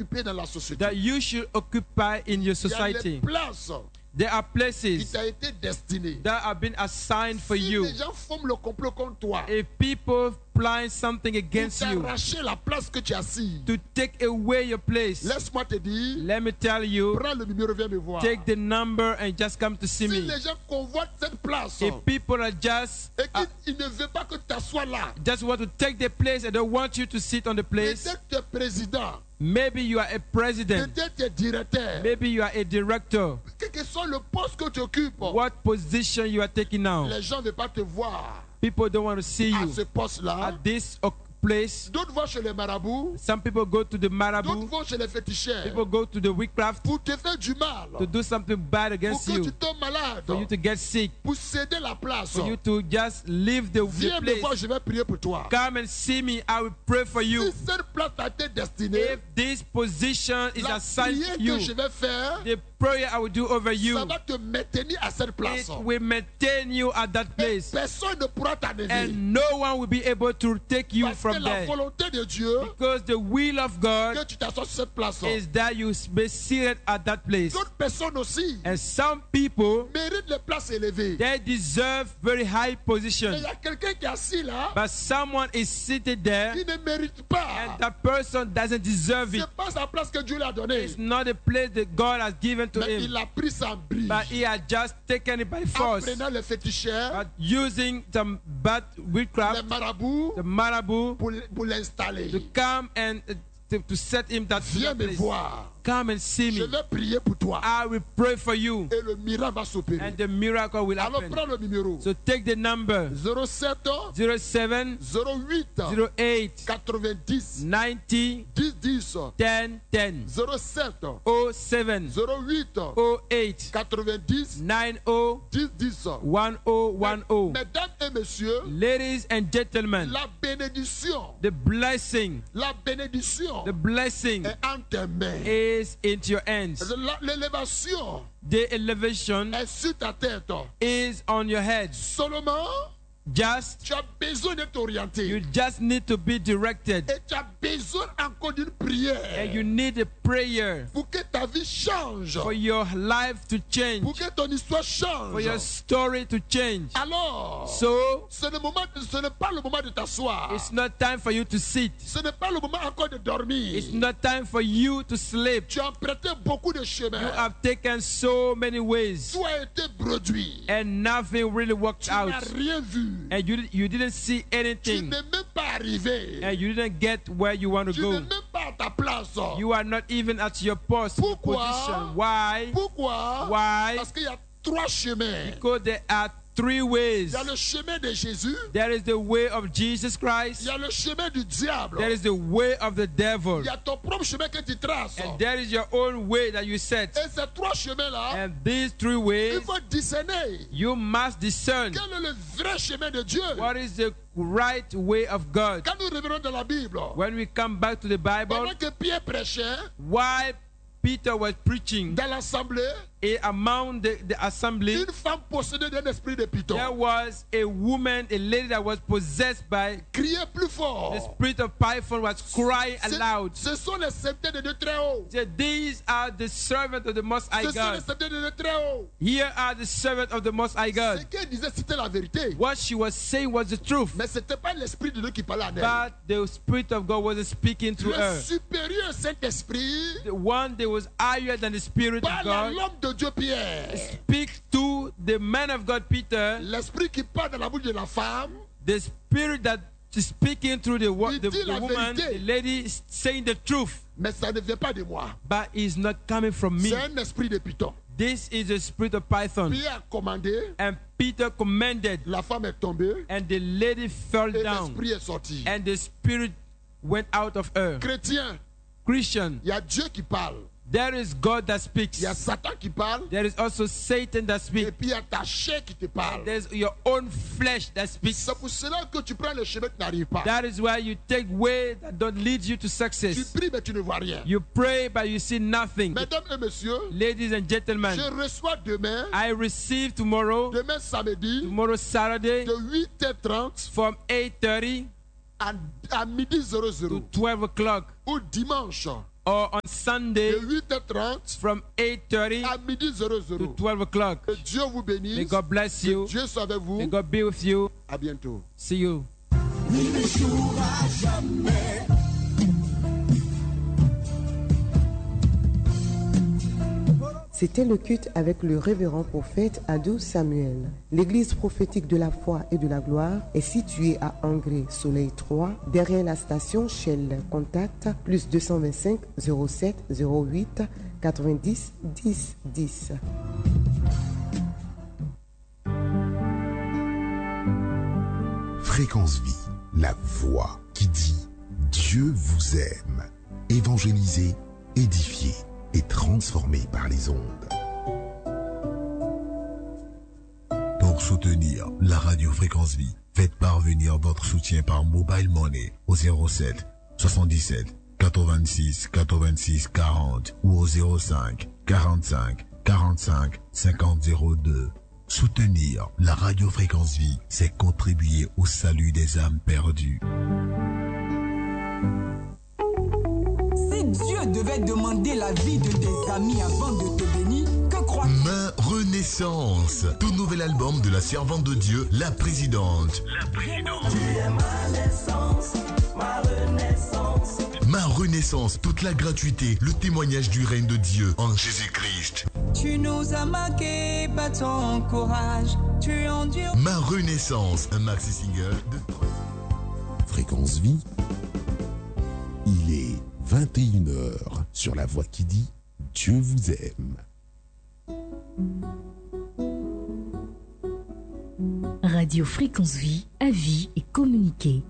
occuper dans la société. that you should occupy in your Il y a des society. places There are qui places t'ont été destinées. that have been assigned for Si you. les gens forment le complot contre toi If people plan something pour against you t'arracher la place que tu as assise, to take away your place, laisse-moi te dire, let me tell you, prends le numéro, viens me voir. take the number and just come to see Si me. les gens convoitent cette place If people are just et qu'ils ne veulent pas que tu t'assoies là, just want to take the place and don't want you to sit on the place, peut-être tu es président, maybe you are a president, peut-être tu es directeur, maybe you are a director. quel que soit le poste que tu occupes, What position you are taking now? les gens ne veulent pas te voir People don't want to see à you ce poste-là. at this place. D'autres vont chez les marabouts, Some people go to the d'autres marabout, vont chez les féticheurs people go to the witchcraft pour te faire du mal, to do something bad pour against que tu you, tombes malade, for you to get sick, pour céder la place. for you to just leave the Viens me voir, place. je vais prier pour toi. Come and see me, I will pray for you. Si cette place a été destinée, If this position is la assigned prière to que you, je vais faire, the prayer I will do over you, ça va te maintenir à cette place. it will maintain you at that Et place, personne ne pourra t'enlever. and no one will be able to take you Parce que from la there. volonté de Dieu, Because the will of que God tu t'assoies sur cette place. is that you be seated at that place. D'autres personnes aussi And some people, méritent les places élevées. they deserve very high Mais position. il y a quelqu'un qui est assis là, But someone is seated there qui ne mérite pas. and that person doesn't deserve Ce it. n'est pas sa place que Dieu lui a donnée. It's not a place that God has given to Mais him. il a pris sa brise. But he has just taken it by En force. prenant les féticheurs, But using some bad les witchcraft, marabouts, the marabout, pour l'installer. to come and to set him that Viens me place. voir. Come and see Je me. vais prier pour toi. I will pray for you. Et le miracle va s'opérer. And the miracle will Alors happen. prends le numéro. So take the number 07 07 08 08 90 90 10 10 10 10 07 07 08 08 90 90 10 10. 1010. Mesdames et messieurs, Ladies and gentlemen, la bénédiction the blessing est entre tes mains. is into your hands. L'élévation The elevation est sur ta tête. is on your head. Seulement, Just tu as besoin d'être orienté. you just need to be directed, Et tu as besoin encore d'une and prière you need a prayer pour que ta vie change, for your life to change, pour que ton histoire for change. your story to change. Alors, So ce n'est pas le moment de t'asseoir. it's not time for you to sit. Ce n'est pas le moment encore de dormir. It's not time for you to sleep. Tu as emprunté beaucoup de You chemins. have taken so many ways, Tout a été produit. and nothing really worked Tu out, n'as rien vu. and you didn't see Tu anything, n'es même pas arrivé. and you didn't get where you want to Tu n'es go. même pas à ta place. You are not even at your post, your Pourquoi? position. Why? Pourquoi? Why? Parce qu'il y a trois chemins. Because there are three ways. Il y a le chemin de Jésus. There is the way of Jesus Il Christ. y a le chemin du diable. There is the way of the devil. Il y a ton propre chemin que tu traces. And there is your own way that you set. Et ces trois chemins-là, And these three ways, il faut discerner you must discern quel est le vrai chemin de Dieu. what is the right way of God. Quand nous revenons dans la Bible, When we come back to the Bible, pendant que Pierre prêchait while Peter was preaching, dans l'assemblée, among the assembly, une femme possédée d'un esprit de python there was a woman, a lady that was possessed by criait plus fort. the spirit of Python, was crying aloud. Ce sont les serviteurs de Dieu très haut. Said, these are the servants of the Most High Ce sont les God. serviteurs de Dieu très haut. Here are the servants of the Most High Ce God. qu'elle disait, c'était la vérité. What she was saying was the truth, Mais ce n'était pas l'esprit de Dieu qui parlait en elle. but the Spirit of God wasn't speaking through Le her. supérieur Saint-Esprit The one that was higher than the Spirit of parle à God l'homme de Dieu Pierre. speaks to the man of God Peter, L'esprit qui parle dans la bouche de la femme, the Spirit that is speaking through the Il dit la woman, vérité. the lady is saying the truth, mais ça ne vient pas de moi. but it's not coming from me. C'est un esprit de python. This is the spirit of Python. Pierre a commandé, And Peter commanded, la femme est tombée and the lady fell et down, l'esprit est sorti. and the spirit went out of her. Chrétien, Christian, il y a Dieu qui parle. there is God that Il speaks. y a Satan qui parle. There is also Satan that Et speaks. puis il y a ta chair qui te parle. There's your own flesh that speaks. C'est pour cela que tu prends le chemin qui n'arrive pas. That is why you take way that don't lead you to Tu success. pries mais tu ne vois rien. You pray but you see nothing. Mesdames et messieurs, Ladies and gentlemen, je reçois demain, I receive tomorrow samedi, Saturday, de 8h30 from 8:30 à midi 00 to 12 o'clock, ou dimanche or on de Sunday 8h30 from 8:30 à midi 00. to 12 o'clock. Que Dieu vous May bénisse. God bless Que you. Dieu soit avec May vous. God be with you. À bientôt. See you. C'était le culte avec le révérend prophète Adou Samuel. L'église prophétique de la foi et de la gloire est située à Angré, Soleil 3, derrière la station Shell. Contact plus 225 07 08 90 10 10. Fréquence Vie, la voix qui dit Dieu vous aime. Évangélisé, édifié et transformé par les ondes. Pour soutenir la radio Fréquence Vie, faites parvenir votre soutien par Mobile Money au 07 77 86 86 40 ou au 05 45 45 50 02. Soutenir la radio Fréquence Vie, c'est contribuer au salut des âmes perdues. Si Dieu devait demander la vie de tes amis avant de te bénir, que crois-tu? Ma Renaissance, tout nouvel album de la servante de Dieu, la présidente. Ma Renaissance, toute la gratuité, le témoignage du règne de Dieu en Jésus-Christ. Tu nous as marqué par ton courage, tu endures. Ma Renaissance, un maxi-single de... Fréquence Vie, il est 21h sur la voix qui dit Dieu vous aime. Radio Fréquence Vie, avis et communiquer.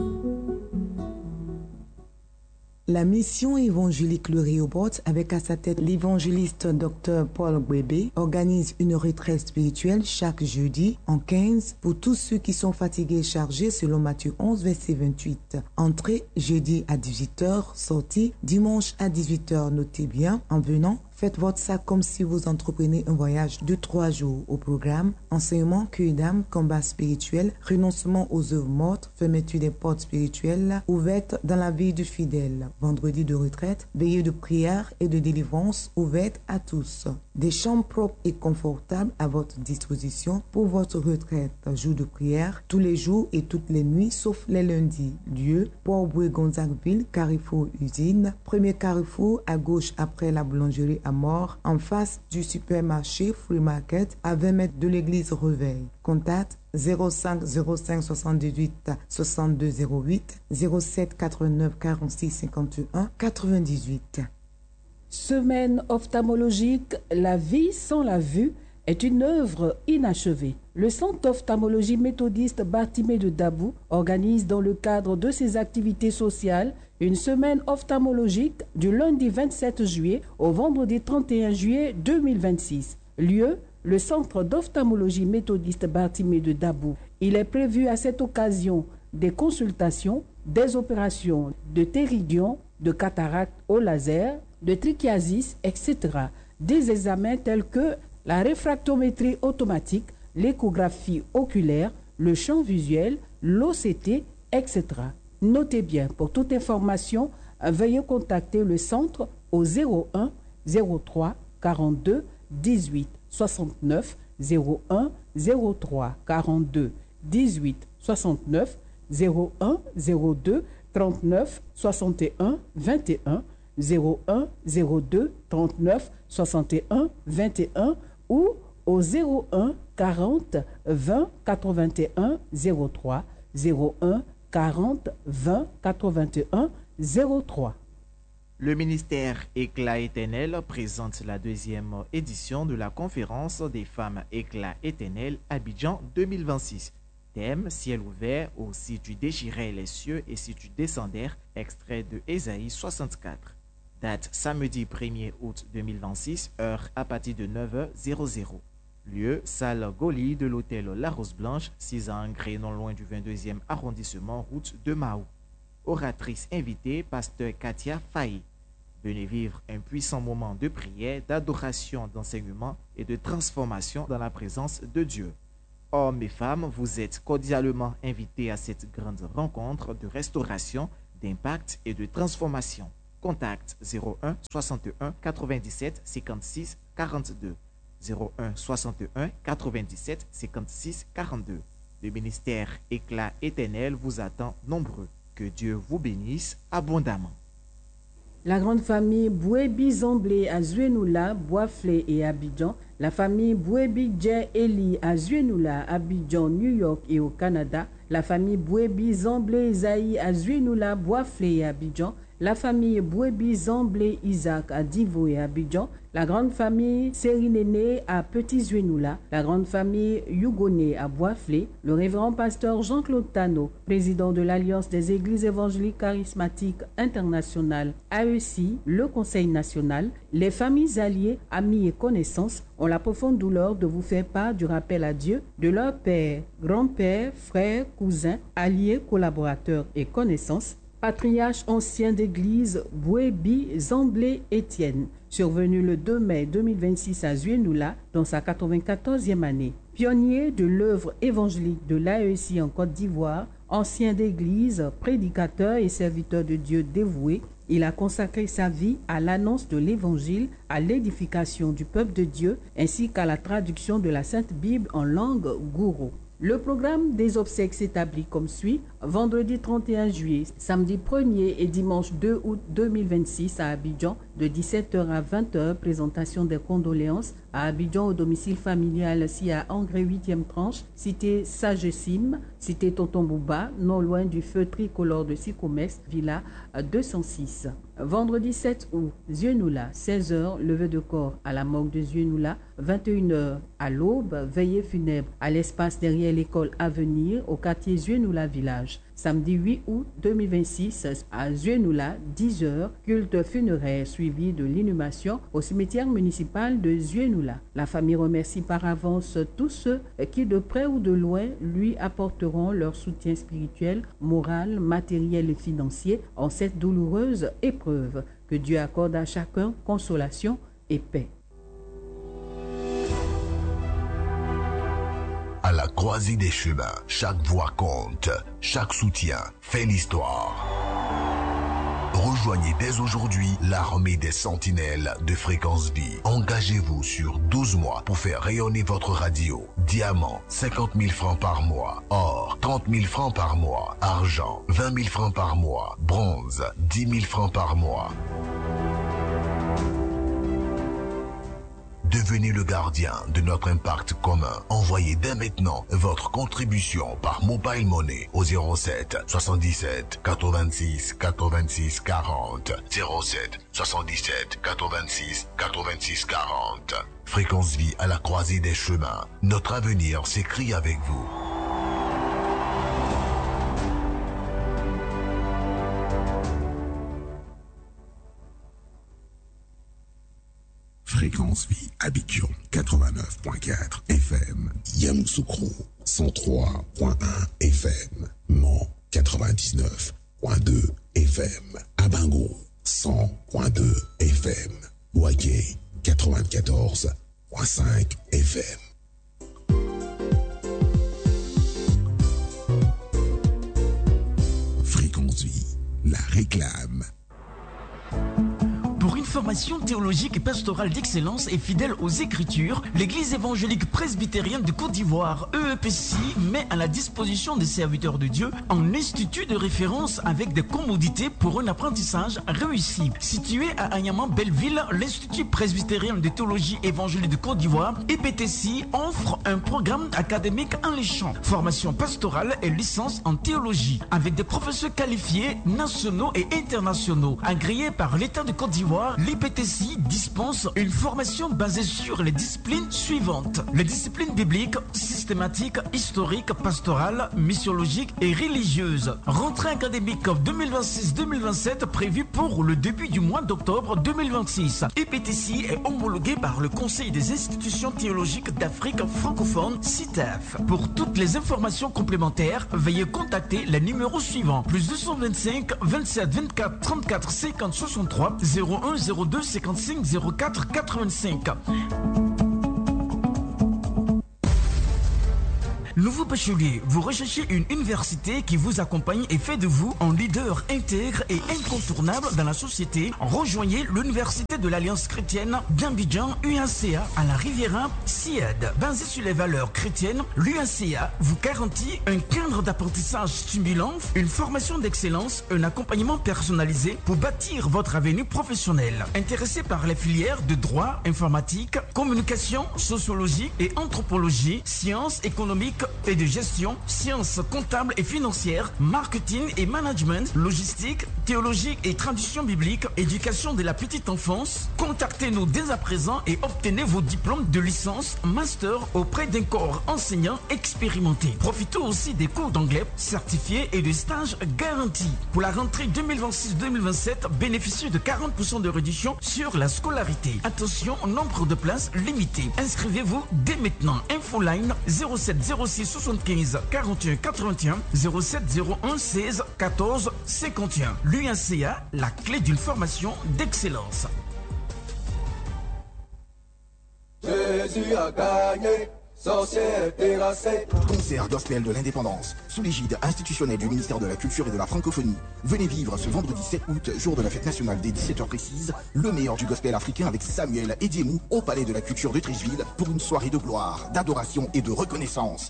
La mission évangélique Le Rehoboth, avec à sa tête l'évangéliste Dr Paul Bébé, organise une retraite spirituelle chaque jeudi en 15 pour tous ceux qui sont fatigués et chargés selon Matthieu 11, verset 28. Entrée jeudi à 18h, sortie dimanche à 18h. Notez bien, en venant, faites votre sac comme si vous entreprenez un voyage de 3 jours. Au programme, enseignement, cueil d'âme, combat spirituel, renoncement aux œuvres mortes, fermeture des portes spirituelles ouvertes dans la vie du fidèle. Vendredi de retraite, veillée de prière et de délivrance ouverte à tous. Des chambres propres et confortables à votre disposition pour votre retraite. Jour de prière, tous les jours et toutes les nuits, sauf les lundis. Lieu, Port-Bouet-Gonzagueville, Carrefour Usine. Premier carrefour à gauche après la boulangerie à Mort, en face du supermarché Free Market, à 20 mètres de l'église Reveil. Contact 05 05 78 62 08 07 89 46 51 98. Semaine ophtalmologique, la vie sans la vue est une œuvre inachevée. Le Centre d'ophtalmologie méthodiste Bartimée de Dabou organise dans le cadre de ses activités sociales une semaine ophtalmologique du lundi 27 juillet au vendredi 31 juillet 2026. Lieu, le Centre d'ophtalmologie méthodiste Bartimée de Dabou. Il est prévu à cette occasion des consultations, des opérations de téridion, de cataracte au laser, de trichiasis, etc. Des examens tels que la réfractométrie automatique, l'échographie oculaire, le champ visuel, l'OCT, etc. Notez bien, pour toute information, veuillez contacter le centre au 01 03 42 18 69 01 03 42 18 69 01 02 39 61 21 01 02 39 61 21 ou au 01 40 20 81 03 01 40 20 81 03. Le ministère Éclat éternel présente la deuxième édition de la conférence des femmes Éclat éternel Abidjan 2026. Thème ciel ouvert, ou si tu déchirais les cieux et si tu descendais, extrait de Ésaïe 64. Date samedi 1er août 2026, heure à partir de 9h00. Lieu, salle Goli de l'hôtel La Rose Blanche, 6 à Angré, non loin du 22e arrondissement, route de Mahou. Oratrice invitée, pasteur Katia Faye. Venez vivre un puissant moment de prière, d'adoration, d'enseignement et de transformation dans la présence de Dieu. Hommes et femmes, vous êtes cordialement invités à cette grande rencontre de restauration, d'impact et de transformation. Contact 01 61 97 56 42. 01 61 97 56 42. Le ministère Éclat éternel vous attend nombreux. Que Dieu vous bénisse abondamment. La grande famille Bouébi-Zamblé à Zuenoula, Boisflé et Abidjan, la famille Bouébi-Djé-Eli à Zuenoula, Abidjan, New York et au Canada, la famille Bouébi-Zamblé-Isaïe à Zuenoula, Boisflé et Abidjan, la famille Bouébi-Zamblé-Isaac à Divo et Abidjan, la grande famille Sérinéné à Petit-Zuenoula, la grande famille Yougoné à Boisflé, le révérend pasteur Jean-Claude Tano, président de l'Alliance des Églises évangéliques charismatiques internationales, AECI, le Conseil national, les familles alliées, amis et connaissances ont la profonde douleur de vous faire part du rappel à Dieu de leurs pères, grands-pères, frères, cousins, alliés, collaborateurs et connaissances, patriarche ancien d'église Bouébi Zamblé Étienne, survenu le 2 mai 2026 à Zuenoula dans sa 94e année. Pionnier de l'œuvre évangélique de l'AECI en Côte d'Ivoire, ancien d'église, prédicateur et serviteur de Dieu dévoué, il a consacré sa vie à l'annonce de l'Évangile, à l'édification du peuple de Dieu, ainsi qu'à la traduction de la Sainte Bible en langue gouro. Le programme des obsèques s'établit comme suit. Vendredi 31 juillet, samedi 1er et dimanche 2 août 2026 à Abidjan, de 17h à 20h, présentation des condoléances à Abidjan au domicile familial SIA Angré 8e tranche, cité Sagessime, cité Tonton Bouba, non loin du feu tricolore de Sicomex, Villa 206. Vendredi 7 août, Zuenoula, 16h, levée de corps à la morgue de Zuenoula, 21h à l'aube, veillée funèbre à l'espace derrière l'école Avenir au quartier Zuenoula Village. Samedi 8 août 2026 à Zuenoula, 10h, culte funéraire suivi de l'inhumation au cimetière municipal de Zuenoula. La famille remercie par avance tous ceux qui de près ou de loin lui apporteront leur soutien spirituel, moral, matériel et financier en cette douloureuse épreuve. Que Dieu accorde à chacun consolation et paix. À la croisée des chemins, chaque voix compte, chaque soutien fait l'histoire. Rejoignez dès aujourd'hui l'armée des sentinelles de Fréquence Vie. Engagez-vous sur 12 mois pour faire rayonner votre radio. Diamant, 50 000 francs par mois. Or, 30 000 francs par mois. Argent, 20 000 francs par mois. Bronze, 10 000 francs par mois. Devenez le gardien de notre impact commun. Envoyez dès maintenant votre contribution par Mobile Money au 07 77 86 86 40. 07 77 86 86 40. Fréquence Vie à la croisée des chemins. Notre avenir s'écrit avec vous. Fréquence Vie, Abidjan 89.4 FM, Yamoussoukro 103.1 FM, Mans 99.2 FM, Abango 100.2 FM, Boaké 94.5 FM. Fréquence Vie, la réclame. Pour une formation théologique et pastorale d'excellence et fidèle aux Écritures, l'Église évangélique presbytérienne de Côte d'Ivoire, EEPCI, met à la disposition des serviteurs de Dieu un institut de référence avec des commodités pour un apprentissage réussi. Situé à Agnaman-Belleville, l'Institut presbytérien de théologie évangélique de Côte d'Ivoire, EPTCI, offre un programme académique enrichant, formation pastorale et licence en théologie, avec des professeurs qualifiés nationaux et internationaux, agréés par l'État de Côte d'Ivoire. L'IPTCI dispense une formation basée sur les disciplines suivantes. Les disciplines bibliques, systématiques, historiques, pastorales, missiologiques et religieuses. Rentrée académique 2026-2027 prévue pour le début du mois d'octobre 2026. IPTCI est homologué par le Conseil des institutions théologiques d'Afrique francophone, CITEF. Pour toutes les informations complémentaires, veuillez contacter les numéros suivants. Plus 225 27 24 34 50 63 01 02 55 04 85. nouveau bachelier, vous recherchez une université qui vous accompagne et fait de vous un leader intègre et incontournable dans la société. Rejoignez l'Université de l'Alliance chrétienne d'Abidjan, UACA, à la Riviera CIED. Basé sur les valeurs chrétiennes, l'UACA vous garantit un cadre d'apprentissage stimulant, une formation d'excellence, un accompagnement personnalisé pour bâtir votre avenir professionnel. Intéressé par les filières de droit, informatique, communication, sociologie et anthropologie, sciences économiques et de gestion, sciences comptables et financières, marketing et management, logistique, théologie et tradition biblique, éducation de la petite enfance, contactez-nous dès à présent et obtenez vos diplômes de licence, master auprès d'un corps enseignant expérimenté. Profitez aussi des cours d'anglais certifiés et de stages garantis. Pour la rentrée 2026-2027, bénéficiez de 40% de réduction sur la scolarité. Attention, nombre de places limité. Inscrivez-vous dès maintenant. Infoline 07 06 75 41 81 07 01 16 14 51. L'UACA, la clé d'une formation d'excellence. Jésus a gagné, sorcière terrassée. Concert gospel de l'indépendance, sous l'égide institutionnelle du ministère de la Culture et de la Francophonie. Venez vivre ce vendredi 7 août, jour de la fête nationale dès 17h précises, le meilleur du gospel africain avec Samuel Ediemou au Palais de la Culture de Treichville pour une soirée de gloire, d'adoration et de reconnaissance.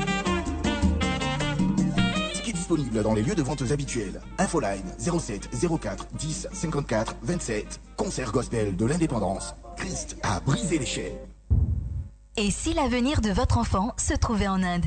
Tickets disponibles dans les lieux de vente habituels. Infoline 07 04 10 54 27. Concert gospel de l'indépendance. Christ a brisé les chaînes. Et si l'avenir de votre enfant se trouvait en Inde?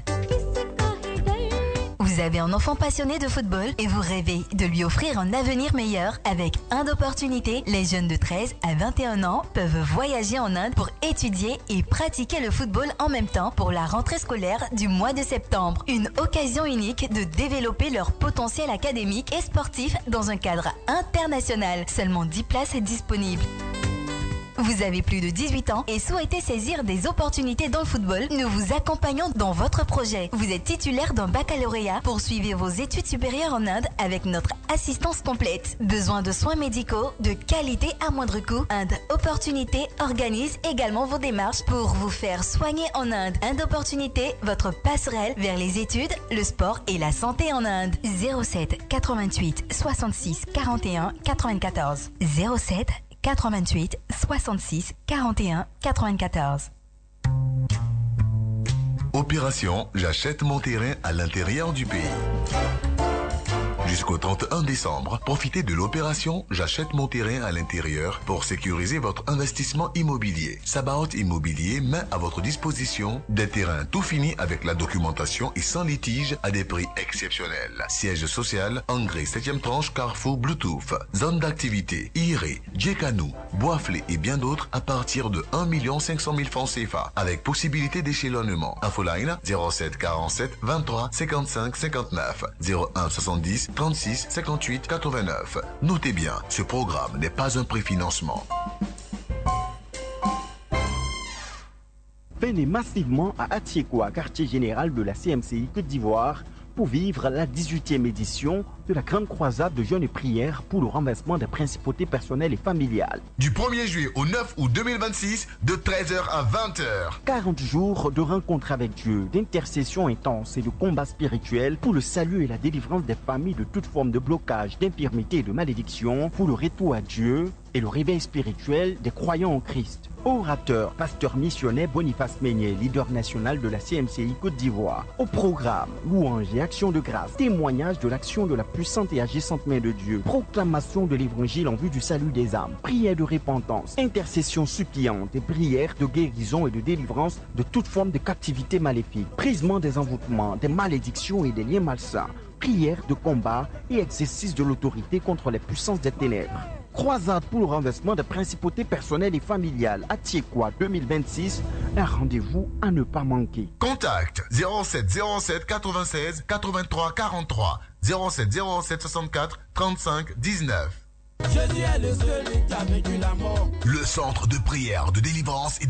Vous avez un enfant passionné de football et vous rêvez de lui offrir un avenir meilleur? Avec Inde Opportunité, les jeunes de 13 à 21 ans peuvent voyager en Inde pour étudier et pratiquer le football en même temps pour la rentrée scolaire du mois de septembre. Une occasion unique de développer leur potentiel académique et sportif dans un cadre international. Seulement 10 places disponibles. Vous avez plus de 18 ans et souhaitez saisir des opportunités dans le football? Nous vous accompagnons dans votre projet. Vous êtes titulaire d'un baccalauréat? Poursuivez vos études supérieures en Inde avec notre assistance complète. Besoin de soins médicaux de qualité à moindre coût? Inde Opportunité organise également vos démarches pour vous faire soigner en Inde. Inde Opportunité, votre passerelle vers les études, le sport et la santé en Inde. 07 88 66 41 94 07 88 66 41 94. Opération J'achète mon terrain à l'intérieur du pays. Jusqu'au 31 décembre, profitez de l'opération J'achète mon terrain à l'intérieur pour sécuriser votre investissement immobilier. Sabaoth Immobilier met à votre disposition des terrains tout finis avec la documentation et sans litige à des prix exceptionnels. Siège social, engrais 7e tranche, Carrefour, Bluetooth, zone d'activité, Iré, Djekanou, Boisflé et bien d'autres à partir de 1 500 000 francs CFA avec possibilité d'échelonnement. Infoline 07 47 23 55 59 01 70 36 58 89. Notez bien, ce programme n'est pas un préfinancement. Venez massivement à Atiekwa, quartier général de la CMCI Côte d'Ivoire, pour vivre la 18e édition de la Grande Croisade de jeûne et prière pour le renversement des principautés personnelles et familiales. Du 1er juillet au 9 août 2026, de 13h à 20h. 40 jours de rencontres avec Dieu, d'intercession intense et de combats spirituels pour le salut et la délivrance des familles de toute forme de blocage, d'infirmité et de malédiction, pour le retour à Dieu et le réveil spirituel des croyants en Christ. Orateur, pasteur missionnaire Boniface Meignet, leader national de la CMCI Côte d'Ivoire. Au programme, louanges et actions de grâce, témoignage de l'action de la puissante et agissante main de Dieu, proclamation de l'évangile en vue du salut des âmes, prière de repentance, intercession suppliante et prière de guérison et de délivrance de toute forme de captivité maléfique, brisement des envoûtements, des malédictions et des liens malsains, prière de combat et exercice de l'autorité contre les puissances des ténèbres. Croisade pour le renversement des principautés personnelles et familiales à Atiekwa 2026, un rendez-vous à ne pas manquer. Contact 07 07 96 83 43 07 07 64 35 19. Jésus est le seul qui a vaincu la mort. Le centre de prière, de délivrance et